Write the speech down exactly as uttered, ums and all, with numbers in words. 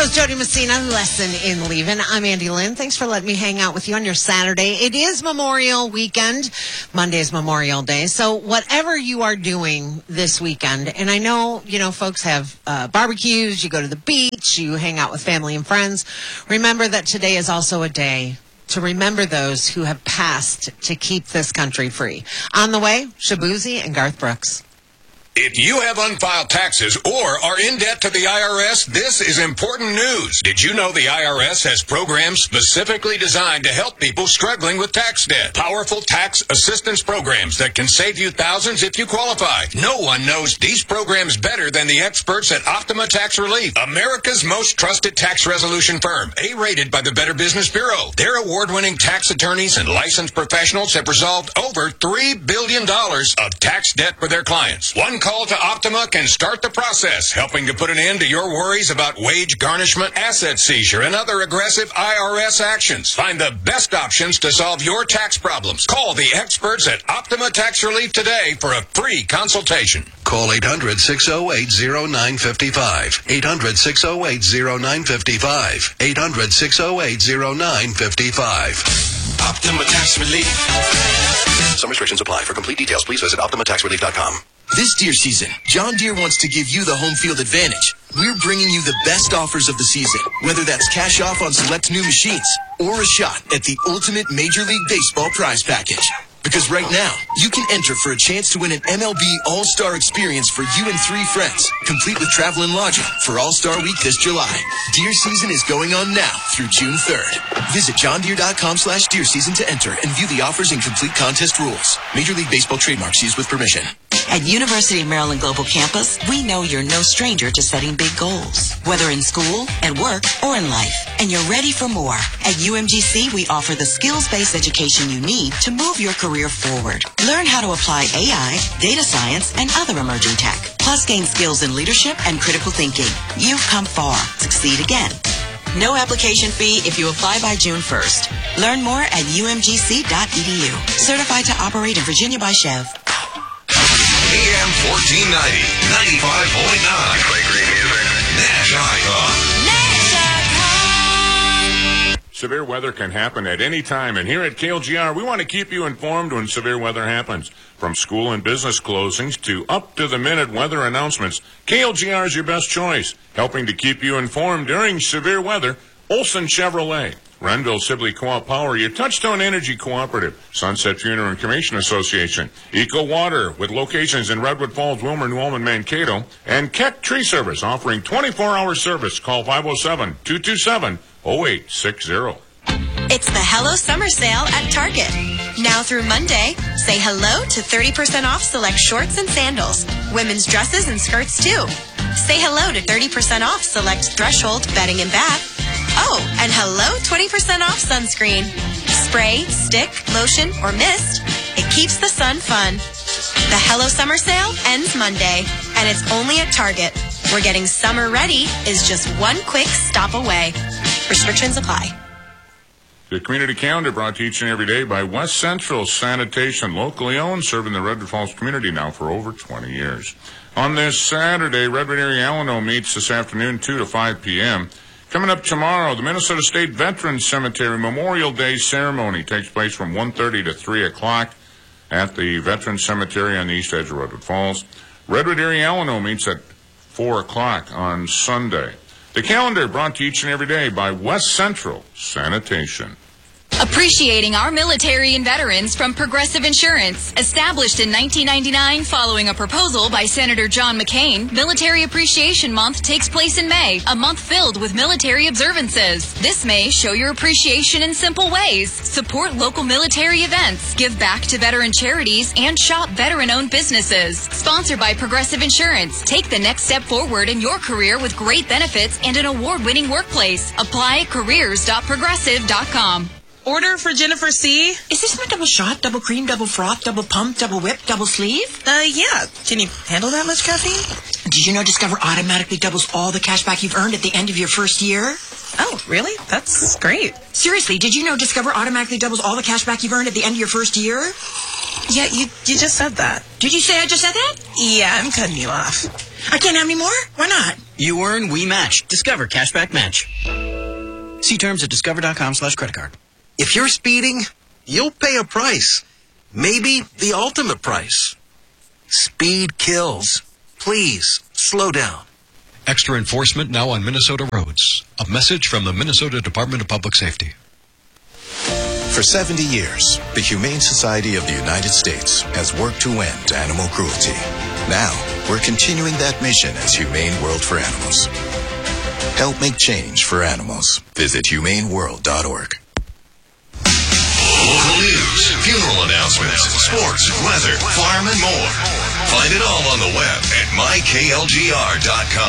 was Jody Messina, Lesson in Leaving. I'm Andy Lynn. Thanks for letting me hang out with you on your Saturday. It is Memorial Weekend. Monday is Memorial Day. So whatever you are doing this weekend, and I know, you know, folks have uh, barbecues, you go to the beach, you hang out with family and friends. Remember that today is also a day to remember those who have passed to keep this country free. On the way, Shabuzi and Garth Brooks. If you have unfiled taxes or are in debt to the I R S, this is important news. Did you know the I R S has programs specifically designed to help people struggling with tax debt? Powerful tax assistance programs that can save you thousands if you qualify. No one knows these programs better than the experts at Optima Tax Relief, America's most trusted tax resolution firm, A-rated by the Better Business Bureau. Their award-winning tax attorneys and licensed professionals have resolved over three billion dollars of tax debt for their clients. One call to Optima can start the process, helping to put an end to your worries about wage garnishment, asset seizure, and other aggressive I R S actions. Find the best options to solve your tax problems. Call the experts at Optima Tax Relief today for a free consultation. Call eight hundred, six oh eight, oh nine five five. eight hundred, six oh eight, oh nine five five. eight hundred, six oh eight, oh nine five five. Optima Tax Relief. Some restrictions apply. For complete details, please visit optima tax relief dot com. This Deere season, John Deere wants to give you the home field advantage. We're bringing you the best offers of the season, whether that's cash off on select new machines or a shot at the ultimate Major League Baseball prize package. Because right now, you can enter for a chance to win an M L B All-Star experience for you and three friends, complete with travel and lodging for All-Star Week this July. Deer season is going on now through June third. Visit johndeere.com slash deer season to enter and view the offers and complete contest rules. Major League Baseball trademarks used with permission. At University of Maryland Global Campus, we know you're no stranger to setting big goals, whether in school, at work, or in life. And you're ready for more. At U M G C, we offer the skills-based education you need to move your career forward. Learn how to apply A I, data science, and other emerging tech. Plus gain skills in leadership and critical thinking. You've come far. Succeed again. No application fee if you apply by June first. Learn more at U M G C dot E D U. Certified to operate in Virginia by Chev. A M fourteen ninety, ninety-five point nine. You play great music. Nash Icon. Severe weather can happen at any time, and here at K L G R, we want to keep you informed when severe weather happens. From school and business closings to up-to-the-minute weather announcements, K L G R is your best choice. Helping to keep you informed during severe weather, Olson Chevrolet. Renville Sibley Co-op Power, your Touchstone Energy Cooperative, Sunset Funeral and Cremation Association, Eco Water with locations in Redwood Falls, Wilmer, New Ulm, and Mankato, and Keck Tree Service offering twenty-four hour service. Call five oh seven, two two seven, oh eight six oh. It's the Hello Summer Sale at Target. Now through Monday, say hello to thirty percent off select shorts and sandals, women's dresses and skirts too. Say hello to thirty percent off select Threshold bedding and bath. Oh, and hello, twenty percent off sunscreen. Spray, stick, lotion, or mist. It keeps the sun fun. The Hello Summer Sale ends Monday, and it's only at Target, where getting summer ready is just one quick stop away. Restrictions apply. The Community Calendar brought to you each and every day by West Central Sanitation, locally owned, serving the Redwood Falls community now for over twenty years. On this Saturday, Redwood Area Alano meets this afternoon, two to five p.m., Coming up tomorrow, the Minnesota State Veterans Cemetery Memorial Day ceremony takes place from one thirty to three o'clock at the Veterans Cemetery on the east edge of Redwood Falls. Redwood Area Alano meets at four o'clock on Sunday. The calendar brought to you each and every day by West Central Sanitation. Appreciating our military and veterans from Progressive Insurance. Established in nineteen ninety-nine following a proposal by Senator John McCain, Military Appreciation Month takes place in May, a month filled with military observances. This May, show your appreciation in simple ways. Support local military events, give back to veteran charities, and shop veteran-owned businesses. Sponsored by Progressive Insurance. Take the next step forward in your career with great benefits and an award-winning workplace. Apply at careers dot progressive dot com. Order for Jennifer C. Is this my double shot, double cream, double froth, double pump, double whip, double sleeve? Uh, yeah. Can you handle that much caffeine? Did you know Discover automatically doubles all the cash back you've earned at the end of your first year? Oh, really? That's great. Seriously, did you know Discover automatically doubles all the cash back you've earned at the end of your first year? Yeah, you you just said that. Did you say I just said that? Yeah, I'm cutting you off. I can't have any more? Why not? You earn, we match. Discover Cashback Match. See terms at discover.com slash credit card. If you're speeding, you'll pay a price. Maybe the ultimate price. Speed kills. Please, slow down. Extra enforcement now on Minnesota roads. A message from the Minnesota Department of Public Safety. For seventy years, the Humane Society of the United States has worked to end animal cruelty. Now, we're continuing that mission as Humane World for Animals. Help make change for animals. Visit humane world dot org. Local news, funeral announcements, sports, weather, farm, and more. Find it all on the web at my K L G R dot com.